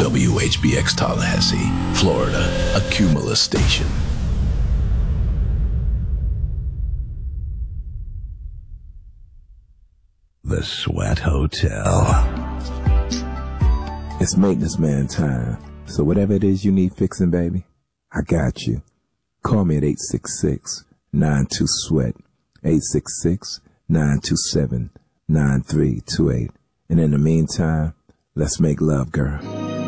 WHBX Tallahassee, Florida, a Cumulus station. The Sweat Hotel. It's maintenance man time, so whatever it is you need fixing, baby, I got you. Call me at 866-92-SWEAT, 866-927-9328. And in the meantime, let's make love, girl.